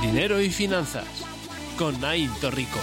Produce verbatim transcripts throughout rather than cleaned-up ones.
Dinero y Finanzas, con Naim Torrico.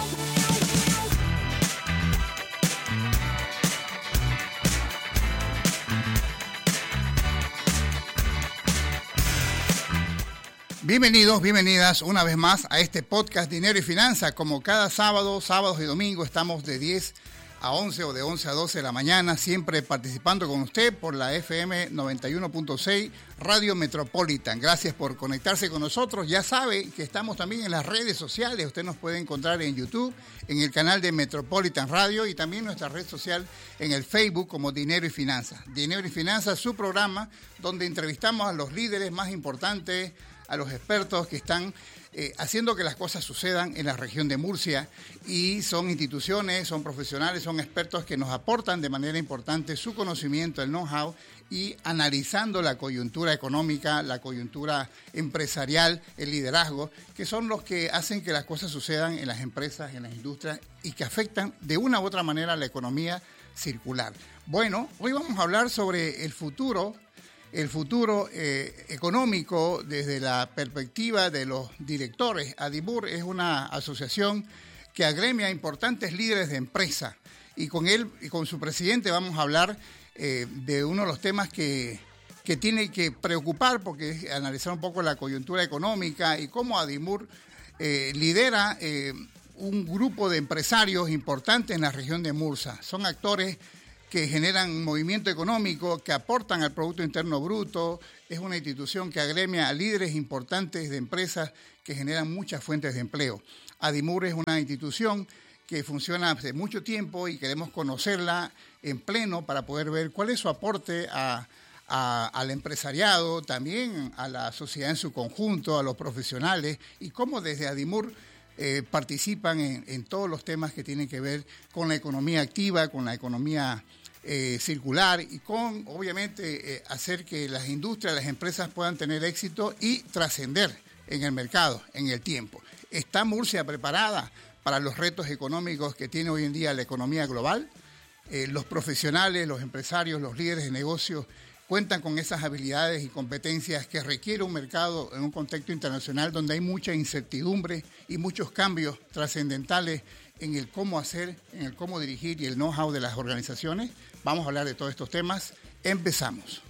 Bienvenidos, bienvenidas una vez más a este podcast Dinero y Finanzas. Como cada sábado, sábados y domingos estamos de diez a once o de once a doce de la mañana, siempre participando con usted por la F M noventa y uno punto seis Radio Metropolitan. Gracias por conectarse con nosotros. Ya sabe que estamos también en las redes sociales. Usted nos puede encontrar en YouTube, en el canal de Metropolitan Radio y también nuestra red social en el Facebook como Dinero y Finanzas. Dinero y Finanzas, su programa donde entrevistamos a los líderes más importantes, a los expertos que están eh, haciendo que las cosas sucedan en la región de Murcia, y son instituciones, son profesionales, son expertos que nos aportan de manera importante su conocimiento, el know-how, y analizando la coyuntura económica, la coyuntura empresarial, el liderazgo, que son los que hacen que las cosas sucedan en las empresas, en las industrias, y que afectan de una u otra manera la economía circular. Bueno, hoy vamos a hablar sobre el futuro el futuro eh, económico desde la perspectiva de los directores. Adibur es una asociación que agremia a importantes líderes de empresa, y con él y con su presidente vamos a hablar eh, de uno de los temas que, que tiene que preocupar, porque es analizar un poco la coyuntura económica y cómo Adibur eh, lidera eh, un grupo de empresarios importantes en la región de Murcia. Son actores que generan movimiento económico, que aportan al Producto Interno Bruto. Es una institución que agremia a líderes importantes de empresas que generan muchas fuentes de empleo. Adimur es una institución que funciona hace mucho tiempo y queremos conocerla en pleno para poder ver cuál es su aporte a, a, al empresariado, también a la sociedad en su conjunto, a los profesionales, y cómo desde Adimur eh, participan en, en todos los temas que tienen que ver con la economía activa, con la economía Eh, circular, y con, obviamente, eh, hacer que las industrias, las empresas puedan tener éxito y trascender en el mercado, en el tiempo. ¿Está Murcia preparada para los retos económicos que tiene hoy en día la economía global? Eh, los profesionales, los empresarios, los líderes de negocios cuentan con esas habilidades y competencias que requiere un mercado en un contexto internacional donde hay mucha incertidumbre y muchos cambios trascendentales en el cómo hacer, en el cómo dirigir y el know-how de las organizaciones. Vamos a hablar de todos estos temas. Empezamos.